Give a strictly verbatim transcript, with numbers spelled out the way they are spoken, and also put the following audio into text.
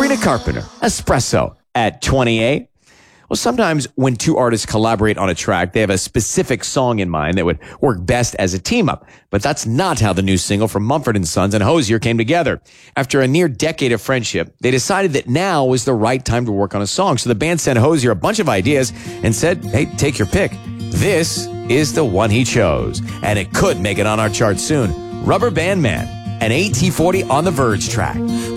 Sabrina Carpenter, Espresso, at twenty-eight. Well, sometimes when two artists collaborate on a track, they have a specific song in mind that would work best as a team-up. But that's not how the new single from Mumford and Sons and Hozier came together. After a near decade of friendship, they decided that now was the right time to work on a song. So the band sent Hozier a bunch of ideas and said, hey, take your pick. This is the one he chose, and it could make it on our chart soon. Rubber Band Man, an A T forty on the Verge track.